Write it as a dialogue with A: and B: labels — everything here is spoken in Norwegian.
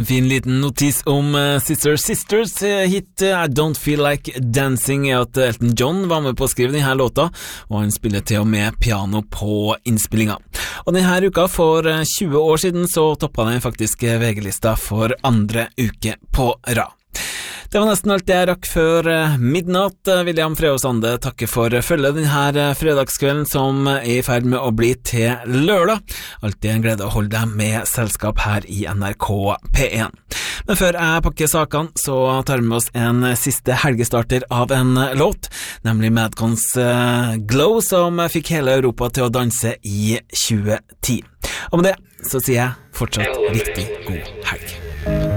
A: En fin liten notis om Sisters hit I Don't Feel Like Dancing er at Elton John var med på å skrive denne låta, og han spiller til og med piano på innspillinga. Og denne uka for 20 år siden så toppet den faktisk VG-lista for andre uke på rad. Det var nesten alt jeg rakk før midnatt. William Freås Ande takker for følget denne fredagskvelden som er i ferd med å bli til lørdag. Alltid en glede å holde deg med selskap her i NRK P1. Men før jeg pakker sakene, så tar vi med oss en siste helgestarter av en låt, nemlig Madcons Glow, som fikk hele Europa til å danse i 2010. Og med det så sier jeg fortsatt riktig god helg.